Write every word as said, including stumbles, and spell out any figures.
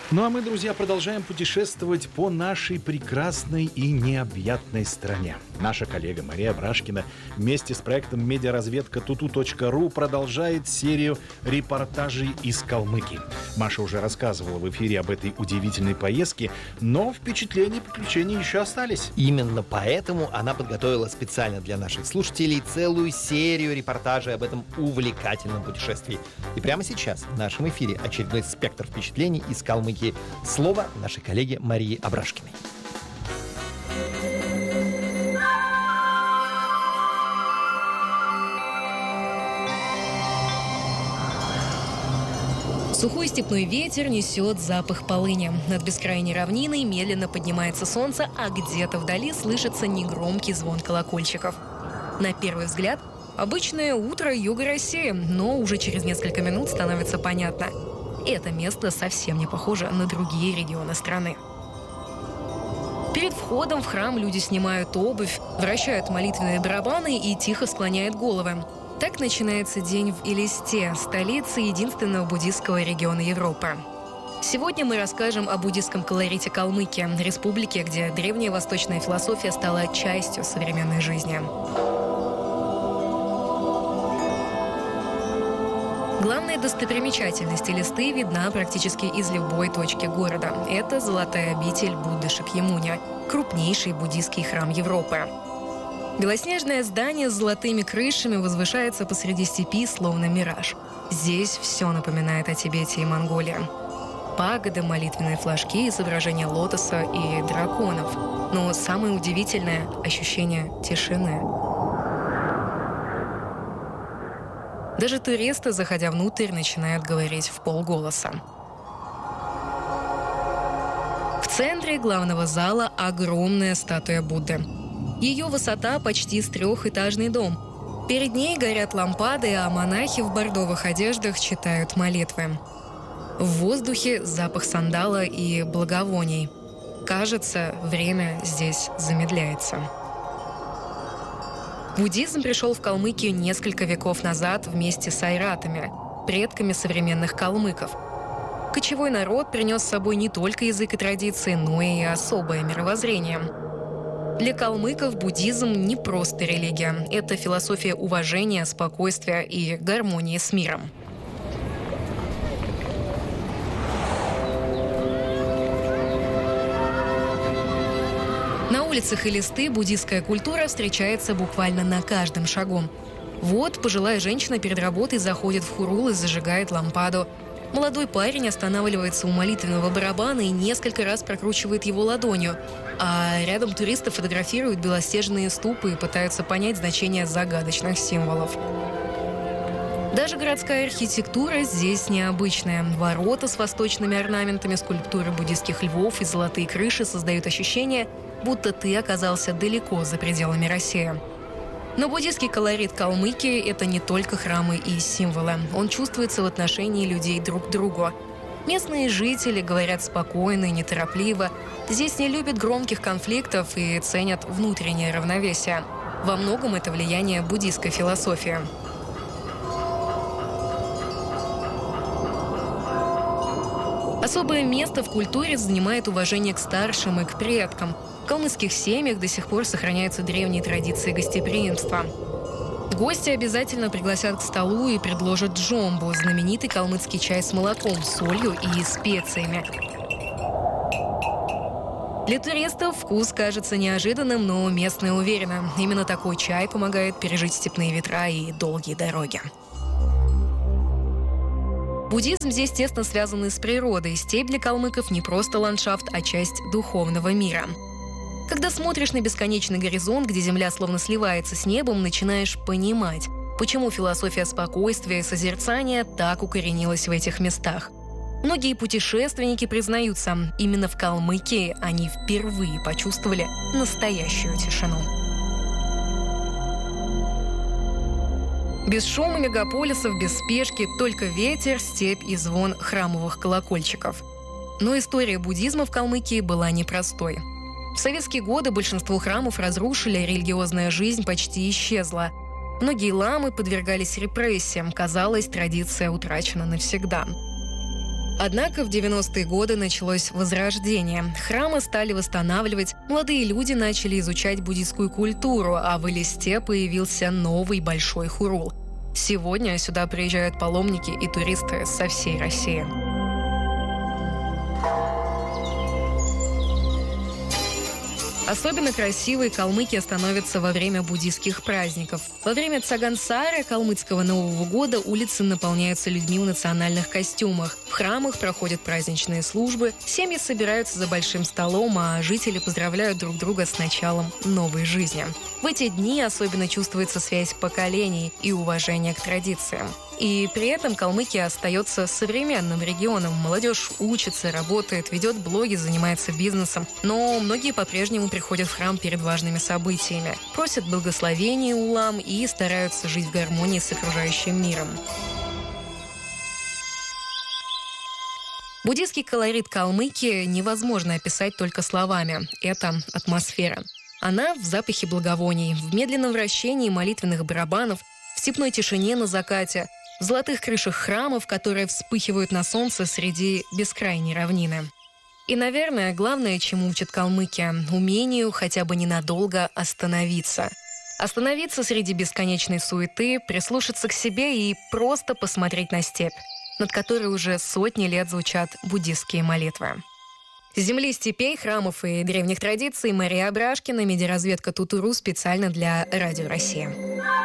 Ну а мы, друзья, продолжаем путешествовать по нашей прекрасной и необъятной стране. Наша коллега Мария Абрашкина вместе с проектом «Медиаразведка Туту точка ру» продолжает серию репортажей из Калмыкии. Маша уже рассказывала в эфире об этой удивительной поездке, но впечатления и приключения еще остались. Именно поэтому она подготовила специально для наших слушателей целую серию репортажей об этом увлекательном путешествии. И прямо сейчас в нашем эфире очередной спектр впечатлений из Калмыкии. Слово нашей коллеге Марии Абрашкиной. Сухой степной ветер несет запах полыни. Над бескрайней равниной медленно поднимается солнце, а где-то вдали слышится негромкий звон колокольчиков. На первый взгляд, обычное утро юга России, но уже через несколько минут становится понятно – это место совсем не похоже на другие регионы страны. Перед входом в храм люди снимают обувь, вращают молитвенные барабаны и тихо склоняют головы. Так начинается день в Элисте, столице единственного буддистского региона Европы. Сегодня мы расскажем о буддистском колорите Калмыкии, республике, где древняя восточная философия стала частью современной жизни. Главная достопримечательность Элисты видна практически из любой точки города. Это золотая обитель Будды Шакьямуни, крупнейший буддийский храм Европы. Белоснежное здание с золотыми крышами возвышается посреди степи, словно мираж. Здесь все напоминает о Тибете и Монголии. Пагоды, молитвенные флажки, изображения лотоса и драконов. Но самое удивительное – ощущение тишины. Даже туристы, заходя внутрь, начинают говорить в полголоса. В центре главного зала огромная статуя Будды. Ее высота почти с трехэтажный дом. Перед ней горят лампады, а монахи в бордовых одеждах читают молитвы. В воздухе запах сандала и благовоний. Кажется, время здесь замедляется. Буддизм пришел в Калмыкию несколько веков назад вместе с айратами, предками современных калмыков. Кочевой народ принес с собой не только язык и традиции, но и особое мировоззрение. Для калмыков буддизм не просто религия. Это философия уважения, спокойствия и гармонии с миром. На улицах Элисты буддистская культура встречается буквально на каждом шагу. Вот пожилая женщина перед работой заходит в хурул и зажигает лампаду. Молодой парень останавливается у молитвенного барабана и несколько раз прокручивает его ладонью. А рядом туристы фотографируют белоснежные ступы и пытаются понять значение загадочных символов. Даже городская архитектура здесь необычная. Ворота с восточными орнаментами, скульптуры буддистских львов и золотые крыши создают ощущение, будто ты оказался далеко за пределами России. Но буддистский колорит Калмыкии – это не только храмы и символы. Он чувствуется в отношении людей друг к другу. Местные жители говорят спокойно и неторопливо. Здесь не любят громких конфликтов и ценят внутреннее равновесие. Во многом это влияние буддистской философии. Особое место в культуре занимает уважение к старшим и к предкам. В калмыцких семьях до сих пор сохраняются древние традиции гостеприимства. Гости обязательно пригласят к столу и предложат джомбу – знаменитый калмыцкий чай с молоком, солью и специями. Для туристов вкус кажется неожиданным, но местные уверены – именно такой чай помогает пережить степные ветра и долгие дороги. Буддизм здесь тесно связан с природой. Степь для калмыков не просто ландшафт, а часть духовного мира. Когда смотришь на бесконечный горизонт, где земля словно сливается с небом, начинаешь понимать, почему философия спокойствия и созерцания так укоренилась в этих местах. Многие путешественники признаются, именно в Калмыкии они впервые почувствовали настоящую тишину. Без шума мегаполисов, без спешки, только ветер, степь и звон храмовых колокольчиков. Но история буддизма в Калмыкии была непростой. В советские годы большинство храмов разрушили, религиозная жизнь почти исчезла. Многие ламы подвергались репрессиям, казалось, традиция утрачена навсегда. Однако в девяностые годы началось возрождение. Храмы стали восстанавливать, молодые люди начали изучать буддийскую культуру, а в Элисте появился новый большой хурул. Сегодня сюда приезжают паломники и туристы со всей России. Особенно красивой Калмыкия становится во время буддийских праздников. Во время Цагансара, калмыцкого Нового года, улицы наполняются людьми в национальных костюмах. В храмах проходят праздничные службы, семьи собираются за большим столом, а жители поздравляют друг друга с началом новой жизни. В эти дни особенно чувствуется связь поколений и уважение к традициям. И при этом Калмыкия остается современным регионом. Молодежь учится, работает, ведет блоги, занимается бизнесом. Но многие по-прежнему приходят в храм перед важными событиями, просят благословения у лам и стараются жить в гармонии с окружающим миром. Буддийский колорит Калмыкии невозможно описать только словами. Это атмосфера. Она в запахе благовоний, в медленном вращении молитвенных барабанов, в степной тишине на закате, в золотых крышах храмов, которые вспыхивают на солнце среди бескрайней равнины. И, наверное, главное, чему учит Калмыкия – умению хотя бы ненадолго остановиться. Остановиться среди бесконечной суеты, прислушаться к себе и просто посмотреть на степь, над которой уже сотни лет звучат буддистские молитвы. С земли степей, храмов и древних традиций Мария Абрашкина, медиаразведка Тутуру, специально для Радио Россия.